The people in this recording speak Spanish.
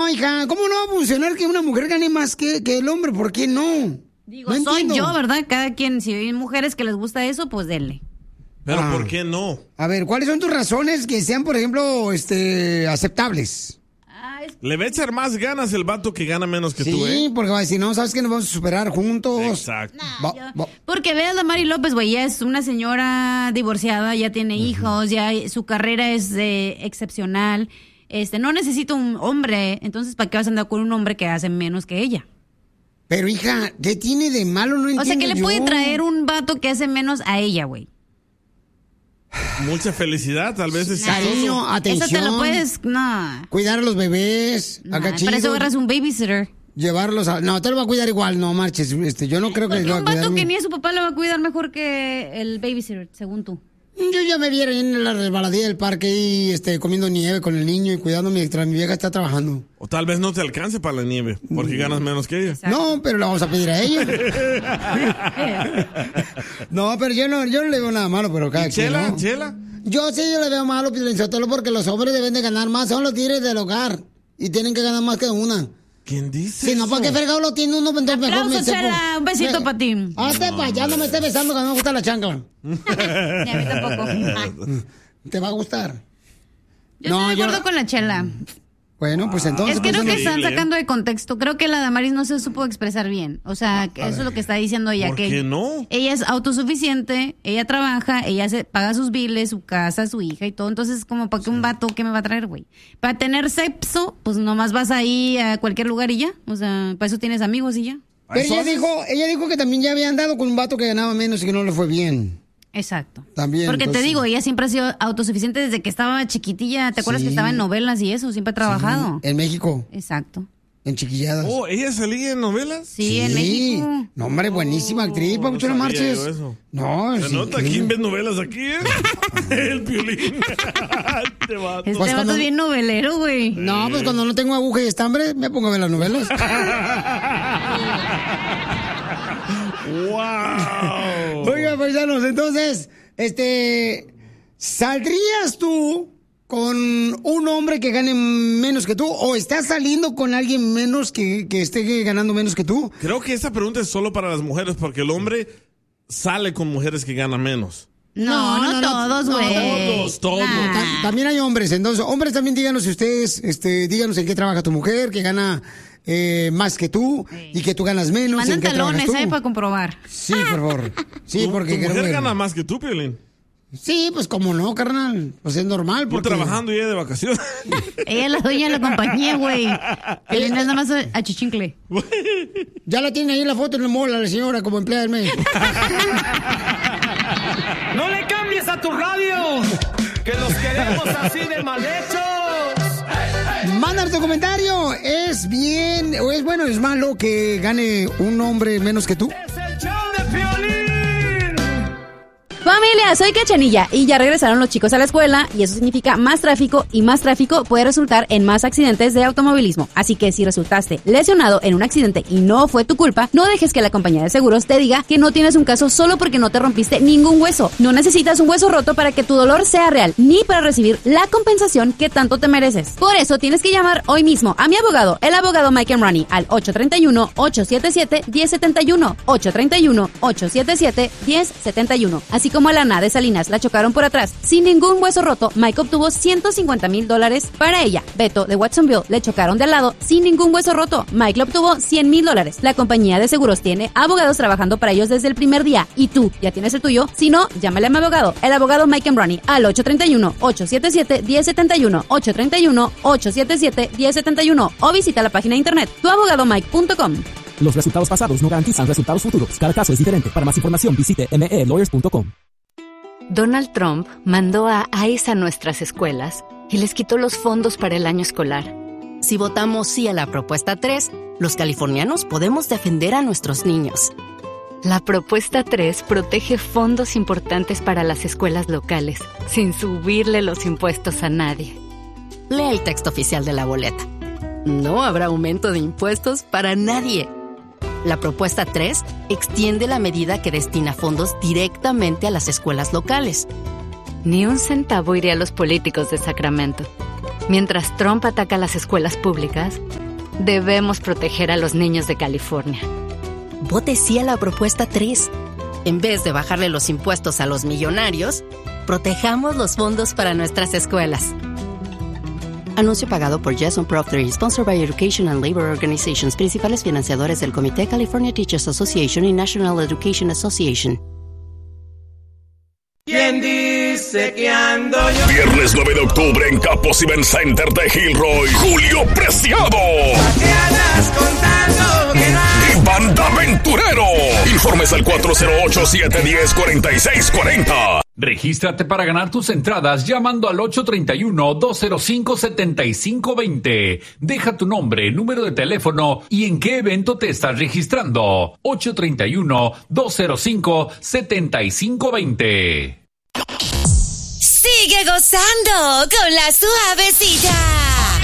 hija, ¿cómo no va a funcionar que una mujer gane más que el hombre? ¿Por qué no? Digo, no soy yo, ¿verdad? Cada quien, si hay mujeres que les gusta eso, pues denle. Pero ¿por qué no? A ver, ¿cuáles son tus razones que sean, por ejemplo, aceptables? Le va a echar más ganas el vato que gana menos que tú, Sí, porque va a decir, no, ¿sabes qué? Nos vamos a superar juntos. Exacto. Porque veas a Mari López, güey, ya es una señora divorciada, ya tiene hijos, ya su carrera es excepcional. No necesita un hombre, entonces ¿para qué vas a andar con un hombre que hace menos que ella? Pero, hija, ¿qué tiene de malo? No entiendo. O sea, ¿qué le puede traer un vato que hace menos a ella, güey? Mucha felicidad, tal vez es cariño, atención. Eso te lo puedes, no. Cuidar a los bebés, acá para eso agarras un babysitter. Llevarlos a... No, te lo va a cuidar igual, no marches. Yo no creo que lo va a cuidar. Un vato que ni a su papá lo va a cuidar mejor que el babysitter, según tú. Yo ya me viera en la resbaladilla del parque y comiendo nieve con el niño y cuidándome mientras mi vieja está trabajando. O tal vez no te alcance para la nieve, porque ganas menos que ella. Exacto. No, pero la vamos a pedir a ella. No, pero yo no le veo nada malo, pero cada quien, ¿no? ¿Chela? Yo sí le veo malo, Piolinsotelo, porque los hombres deben de ganar más. Son los tigres del hogar y tienen que ganar más que una. ¿Quién dice Si no, ¿para qué fregado lo tiene uno? Entonces mejor me Chela, un besito para ti. Hazte para allá, no me estés besando que no me gusta la chancla. Ni a mí tampoco. ¿Te va a gustar? Yo estoy de acuerdo con la Chela. Bueno, pues entonces... Es que creo que están sacando de contexto. Creo que la Damaris no se supo expresar bien. O sea, que eso es lo que está diciendo ella. ¿Por qué no? Ella es autosuficiente, ella trabaja, ella paga sus biles, su casa, su hija y todo. Entonces, como para que un vato, ¿qué me va a traer, güey? Para tener sexo, pues nomás vas ahí a cualquier lugar y ya. O sea, para eso tienes amigos y ya. Pero ella dijo que también ya había andado con un vato que ganaba menos y que no le fue bien. Exacto. También. Porque entonces... te digo, ella siempre ha sido autosuficiente desde que estaba chiquitilla. ¿Te acuerdas que estaba en novelas y eso? Siempre ha trabajado. En México. Exacto. En Chiquilladas. Oh, ¿ella salía en novelas? Sí, en México. No, hombre, buenísima actriz, Pabuchona Marches. No, se nota quién ve novelas aquí, ¿eh? El Piolín. Este vato es bien novelero, güey. No, pues cuando no tengo aguja y estambre, me pongo a ver las novelas. ¡Wow! Oiga, paisanos, entonces, ¿saldrías tú con un hombre que gane menos que tú? ¿O estás saliendo con alguien menos que esté ganando menos que tú? Creo que esa pregunta es solo para las mujeres, porque el hombre sale con mujeres que ganan menos. No todos, güey. Todos. También hay hombres, entonces, hombres también díganos si ustedes, díganos en qué trabaja tu mujer, que gana más que tú y que tú ganas menos. Mandan talones, para comprobar. Sí, por favor. Sí, porque ¿Tu mujer gana más que tú, Piolín? Sí, pues cómo no, carnal. Pues es normal. Tú trabajando y ella de vacaciones. Ella es la dueña de la compañía, güey. Ella es nada más a chichincle. Ya la tiene ahí en la foto en el mall, la señora, como empleada del mes. ¡No le cambies a tu radio! ¡Que los queremos así de mal hechos! Manda tu comentario. ¿Es bien o es bueno o es malo que gane un hombre menos que tú? ¡Es el show de Piolín! Familia, soy Cachanilla y ya regresaron los chicos a la escuela y eso significa más tráfico y más tráfico puede resultar en más accidentes de automovilismo. Así que si resultaste lesionado en un accidente y no fue tu culpa, no dejes que la compañía de seguros te diga que no tienes un caso solo porque no te rompiste ningún hueso. No necesitas un hueso roto para que tu dolor sea real ni para recibir la compensación que tanto te mereces. Por eso tienes que llamar hoy mismo a mi abogado, el abogado Mike Ronnie, al 831-877-1071, 831-877-1071. Así como a Lana de Salinas la chocaron por atrás sin ningún hueso roto, Mike obtuvo $150,000 para ella. Beto de Watsonville le chocaron de al lado sin ningún hueso roto, Mike le obtuvo $100,000. La compañía de seguros tiene abogados trabajando para ellos desde el primer día y tú ya tienes el tuyo. Si no, llámale a mi abogado, el abogado Mike Ronnie, al 831-877-1071, 831-877-1071 o visita la página de internet tuabogadomike.com. Los resultados pasados no garantizan resultados futuros. Cada caso es diferente. Para más información visite melawyers.com. Donald Trump mandó a ICE a nuestras escuelas y les quitó los fondos para el año escolar. Si votamos sí a la propuesta 3, los californianos podemos defender a nuestros niños. La propuesta 3 protege fondos importantes para las escuelas locales, sin subirle los impuestos a nadie. Lea el texto oficial de la boleta. No habrá aumento de impuestos para nadie. La propuesta 3 extiende la medida que destina fondos directamente a las escuelas locales. Ni un centavo iría a los políticos de Sacramento. Mientras Trump ataca las escuelas públicas, Debemos proteger a los niños de California. Vote sí a la propuesta 3. En vez de bajarle los impuestos a los millonarios, protejamos los fondos para nuestras escuelas. Anuncio pagado por Jason Proctor y sponsored by Education and Labor Organizations, principales financiadores del Comité California Teachers Association y National Education Association. ¿Quién dice que ando yo? Viernes 9 de octubre en Capos Event Center de Gilroy, Julio Preciado. ¿Qué andas contando que no hay? Y Banda Aventurero. Informes al 408-710-4640. Regístrate para ganar tus entradas llamando al 831-205-7520. Deja tu nombre, número de teléfono y en qué evento te estás registrando. 831-205-7520. Sigue gozando con la suavecita.